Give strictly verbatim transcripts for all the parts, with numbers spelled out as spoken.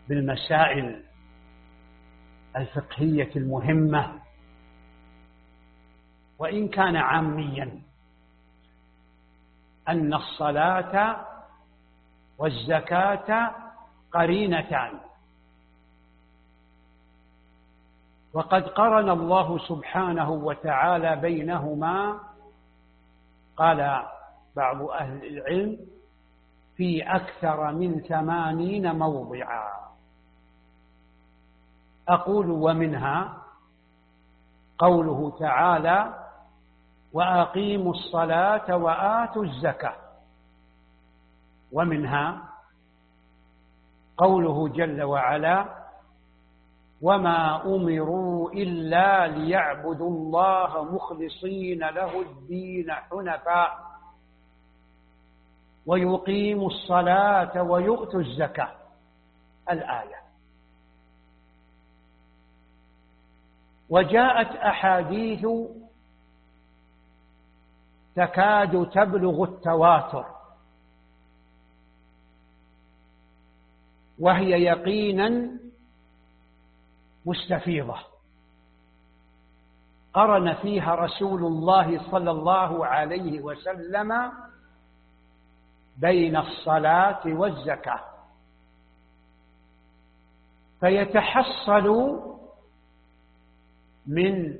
بالمسائل الفقهية المهمة، وإن كان عاميا، أن الصلاة والزكاة قرينتان، وقد قرن الله سبحانه وتعالى بينهما، قال بعض أهل العلم في أكثر من ثمانين موضعا. أقول ومنها قوله تعالى: وأقيموا الصلاة وآتوا الزكاة، ومنها قوله جل وعلا: وما أمروا إلا ليعبدوا الله مخلصين له الدين حنفاء ويقيموا الصلاة ويؤتوا الزكاة، الآية. وجاءت أحاديث تكاد تبلغ التواتر، وهي يقينا مستفيضة، قرن فيها رسول الله صلى الله عليه وسلم بين الصلاة والزكاة، فيتحصل من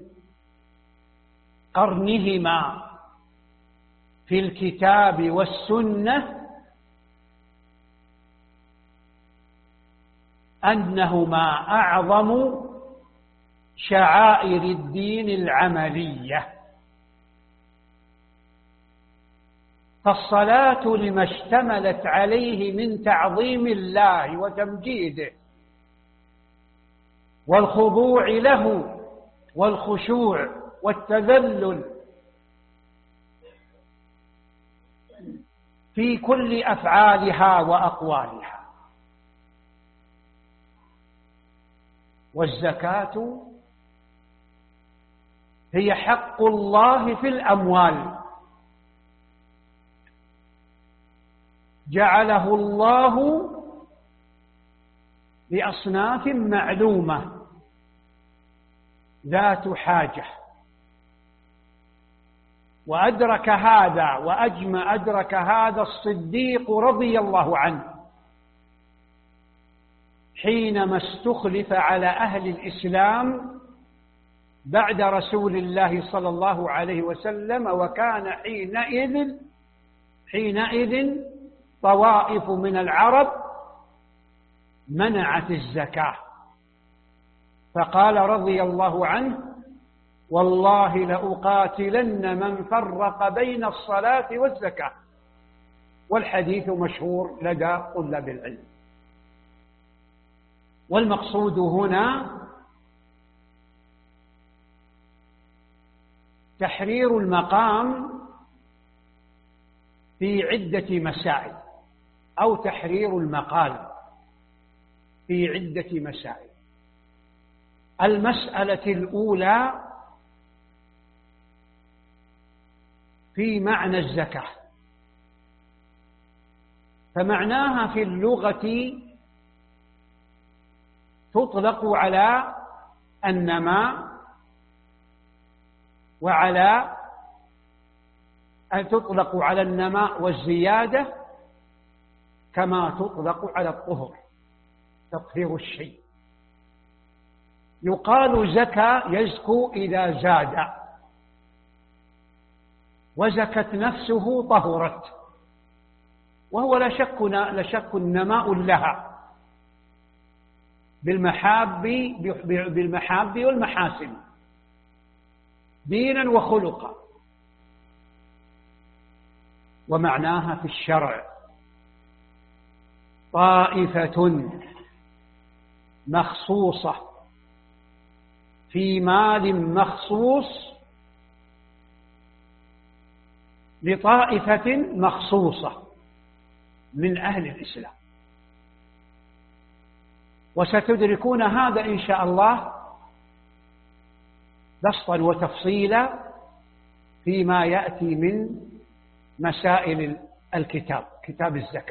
قرنهما في الكتاب والسنة أنهما أعظم شعائر الدين العملية. فالصلاة لما اشتملت عليه من تعظيم الله وتمجيده والخضوع له والخشوع والتذلل في كل أفعالها وأقوالها. والزكاة هي حق الله في الأموال، جعله الله لأصناف معلومة ذات حاجة، وأدرك هذا وأجمع أدرك هذا الصديق رضي الله عنه حينما استخلف على أهل الإسلام بعد رسول الله صلى الله عليه وسلم، وكان حينئذ حينئذ طوائف من العرب منعت الزكاة، فقال رضي الله عنه: والله لأقاتلن من فرق بين الصلاة والزكاة. والحديث مشهور لدى طلاب العلم. والمقصود هنا تحرير المقام في عدة مسائل، أو تحرير المقال في عدة مسائل. المسألة الأولى في معنى الزكاة، فمعناها في اللغة تطلق على النماء، وعلى أن تطلق على النماء والزيادة، كما تطلق على الطهر، تطهير الشيء. يقال زكى يزكو إذا زاد، وزكت نفسه طهرت، وهو لا شك لا شك نماء لها بالمحاب بالمحاب والمحاسن دينا وخلقا. ومعناها في الشرع طائفة مخصوصة في مال مخصوص لطائفة مخصوصة من أهل الإسلام. وستدركون هذا إن شاء الله بسطا وتفصيلا فيما يأتي من مسائل الكتاب، كتاب الزكاة.